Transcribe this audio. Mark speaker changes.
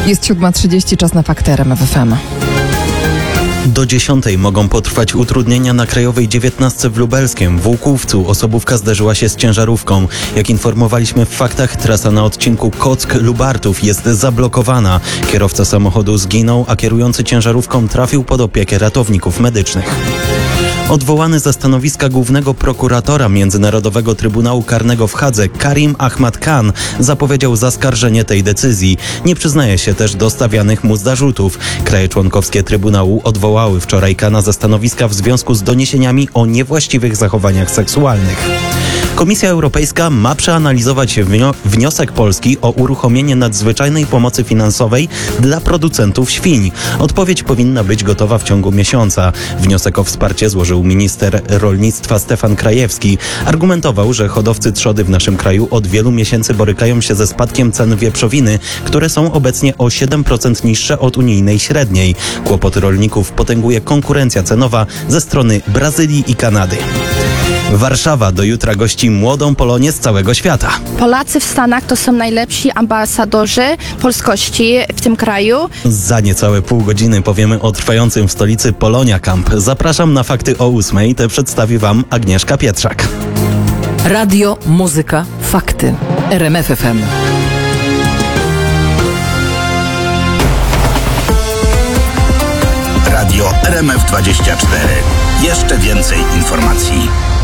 Speaker 1: Jest 7:30, czas na fakty RMF FM.
Speaker 2: Do 10 mogą potrwać utrudnienia na Krajowej 19 w Lubelskiem. W Łukówcu osobówka zderzyła się z ciężarówką. Jak informowaliśmy w faktach, trasa na odcinku Kock-Lubartów jest zablokowana. Kierowca samochodu zginął, a kierujący ciężarówką trafił pod opiekę ratowników medycznych. Odwołany ze stanowiska głównego prokuratora Międzynarodowego Trybunału Karnego w Hadze Karim Ahmad Khan zapowiedział zaskarżenie tej decyzji. Nie przyznaje się też do stawianych mu zarzutów. Kraje członkowskie Trybunału odwołały wczoraj Khana ze stanowiska w związku z doniesieniami o niewłaściwych zachowaniach seksualnych. Komisja Europejska ma przeanalizować wniosek Polski o uruchomienie nadzwyczajnej pomocy finansowej dla producentów świń. Odpowiedź powinna być gotowa w ciągu miesiąca. Wniosek o wsparcie złożył minister rolnictwa Stefan Krajewski. Argumentował, że hodowcy trzody w naszym kraju od wielu miesięcy borykają się ze spadkiem cen wieprzowiny, które są obecnie o 7% niższe od unijnej średniej. Kłopoty rolników potęguje konkurencja cenowa ze strony Brazylii i Kanady. Warszawa do jutra gości młodą Polonię z całego świata.
Speaker 3: Polacy w Stanach to są najlepsi ambasadorzy polskości w tym kraju.
Speaker 2: Za niecałe pół godziny powiemy o trwającym w stolicy Polonia Camp. Zapraszam na fakty o 8:00. Te przedstawi Wam Agnieszka Pietrzak.
Speaker 4: Radio, muzyka, fakty. RMF FM.
Speaker 5: Radio RMF24. Jeszcze więcej informacji.